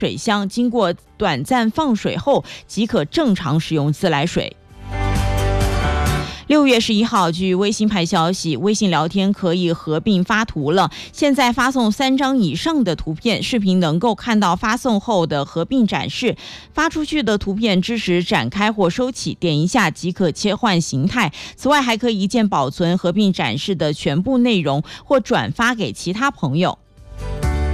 水箱，经过短暂放水后即可正常使用自来水。6月11号，据微信派消息，微信聊天可以合并发图了。现在发送3张以上的图片、视频，能够看到发送后的合并展示。发出去的图片支持展开或收起，点一下即可切换形态。此外，还可以一键保存合并展示的全部内容，或转发给其他朋友。